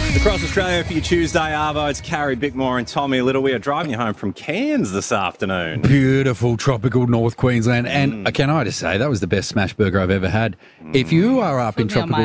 Across Australia for your Tuesday, Arvo, it's Carrie Bickmore and Tommy Little. We are driving you home from Cairns this afternoon. Beautiful tropical North Queensland. And can I just say, that was the best smash burger I've ever had. If you are up in tropical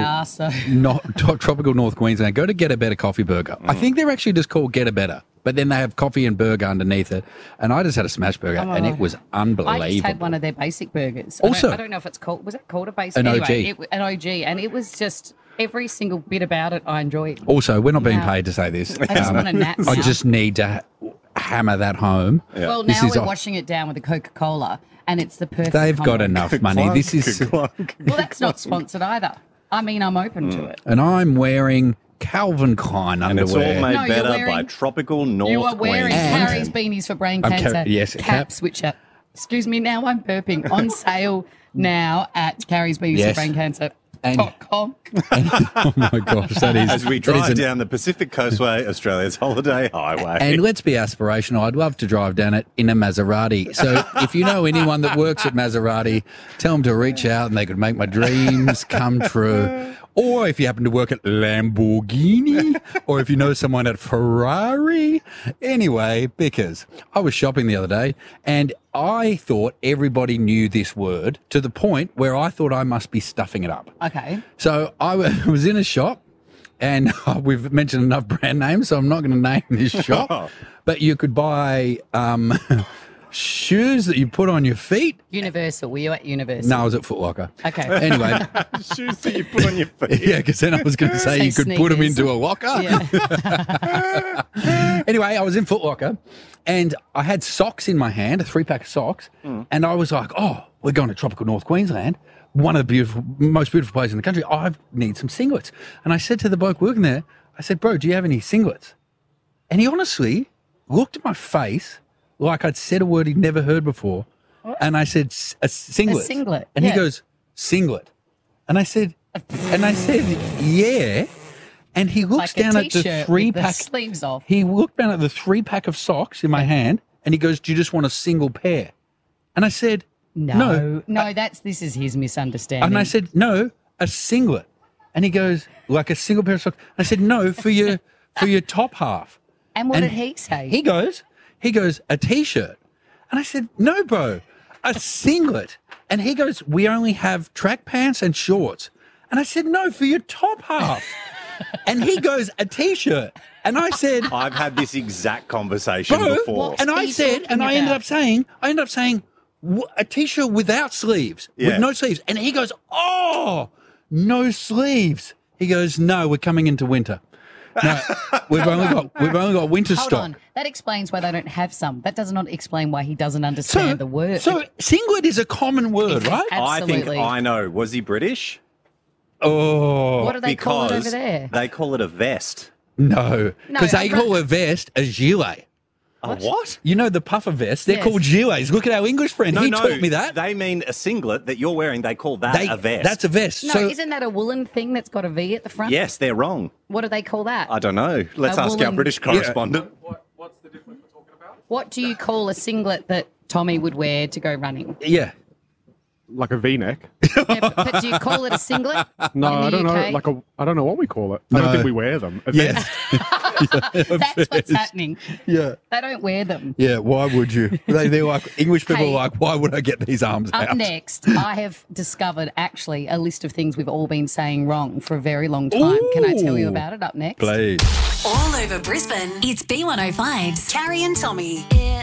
North Queensland, go to Get a Better Coffee Burger. I think they're actually just called Get a Better, but then they have coffee and burger underneath it. And I just had a smash burger, and it was unbelievable. I just had one of their basic burgers. Also, I don't know if it's called, was it called a basic? An anyway, OG. An OG, and it was just... Every single bit about it, I enjoyed. Also, we're not being paid to say this. I just want a nap now. I just need to hammer that home. Yeah. Well, now we're washing it down with a Coca-Cola, and it's the perfect. They've got enough money. Clunk, this is clunk. Well, that's not sponsored either. I mean, I'm open to it. And I'm wearing Calvin Klein And underwear. it's all made No, better you're by wearing- Tropical North You are wearing Queensland. Carrie's beanies for brain I'm cancer. yes, caps, which are, excuse me, now I'm burping, on sale now at Carrie's beanies Yes. for brain cancer. And- .com. Oh my gosh, that is. As we that is drive an- down the Pacific Coastway, Australia's holiday highway. And let's be aspirational. I'd love to drive down it in a Maserati. So if you know anyone that works at Maserati, tell them to reach out and they could make my dreams come true. Or if you happen to work at Lamborghini, or if you know someone at Ferrari. Anyway, because I was shopping the other day and I thought everybody knew this word to the point where I thought I must be stuffing it up. Okay. So I was in a shop, and we've mentioned enough brand names, so I'm not going to name this shop. But you could buy shoes that you put on your feet. Universal. Were you at Universal? No, I was at Foot Locker. Okay. Anyway, Shoes that you put on your feet. yeah, because then I was going to say Say you could put them sneakers. into a locker. Yeah. Anyway, I was in Foot Locker, and I had socks in my hand, a 3-pack of socks, and I was like, oh, we're going to tropical North Queensland, one of the most beautiful places in the country. I need some singlets. And I said to the bloke working there, I said, bro, do you have any singlets? And he honestly looked at my face like I'd said a word he'd never heard before. And I said, a singlet. A singlet, And he yeah. goes, singlet. And I said, yeah. And he looks Like a down at the t-shirt with the 3-pack. sleeves off. He looked down at the 3-pack of socks in my hand, and he goes, do you just want a single pair? And I said, no. This is his misunderstanding. And I said, no, a singlet. And he goes, like a single pair of socks. I said, no, for your top half. And what and did he say? He goes, a T-shirt. And I said, no, bro, a singlet. And he goes, we only have track pants and shorts. And I said, no, for your top half. And he goes, a T-shirt. And I said, I've had this exact conversation bro, before. and What are I you said, talking and I ended about? up saying, a T-shirt without sleeves, Yeah. with no sleeves. And he goes, oh, no sleeves. He goes, no, we're coming into winter. No, we've only got winter Hold stock. on. That explains why they don't have some. That does not explain why he doesn't understand the word. So singlet is a common word, right? I think Absolutely. I know. Was he British? Oh, What do they call it over Because there? they call it a vest. no, because No, they call a vest a gilet. A what? You know the puffer vests? They're Yes. called gilets. Look at our English friend. He taught me that. They mean a singlet that you're wearing. They call that a vest. That's a vest. No, so isn't that a woolen thing that's got a V at the front? Yes, they're wrong. What do they call that? I don't know. Let's A ask our woolen- British correspondent. What do you call a singlet that Tommy would wear to go running? yeah. Like a V-neck. Yeah, but do you call it a singlet? No, in the I don't UK? know. I don't know what we call it. I don't No. think we wear them. A Yes. That's what's happening. Yeah. They don't wear them. Yeah, why would you? They're like, English people Hey. are like, why would I get these arms Up out? next, I have discovered actually a list of things we've all been saying wrong for a very long time. Can I tell you Ooh. about it up next? Please. All over Brisbane, it's B105's Carrie and Tommy.